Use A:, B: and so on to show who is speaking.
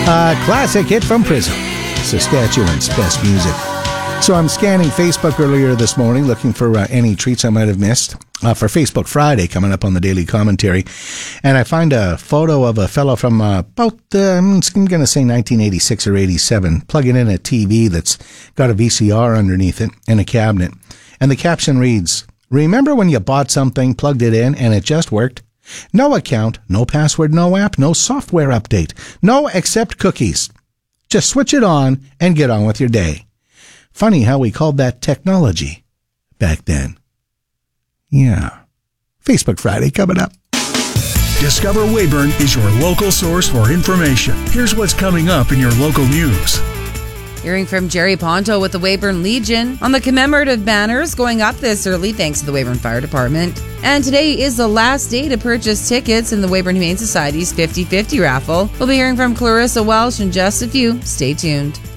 A: Classic hit from Prism, Saskatchewan's best music. So I'm scanning Facebook earlier this morning looking for any treats I might have missed for Facebook Friday coming up on the Daily Commentary. And I find a photo of a fellow from about, I'm going to say 1986 or 87, plugging in a TV that's got a VCR underneath it and a cabinet. And the caption reads, "Remember when you bought something, plugged it in, and it just worked? No account, no password, no app, no software update, no except cookies. Just switch it on and get on with your day." Funny how we called that technology back then. Yeah. Facebook Friday coming up.
B: Discover Weyburn is your local source for information. Here's what's coming up in your local news.
C: Hearing from Jerry Ponto with the Weyburn Legion on the commemorative banners going up this early thanks to the Weyburn Fire Department. And today is the last day to purchase tickets in the Weyburn Humane Society's 50-50 raffle. We'll be hearing from Clarissa Welsh in just a few. Stay tuned.